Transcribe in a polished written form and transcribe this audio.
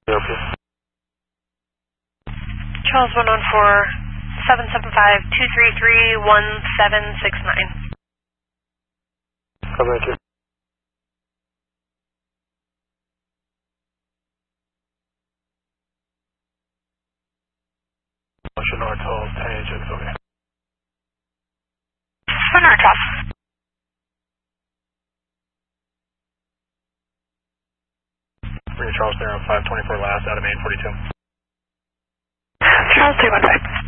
Okay. Charles 114, 775-233-1769. Thank you. North Hall, 10 agents, okay. North Hall. Bring Charles there on 524 last out of main 42. Charles 315.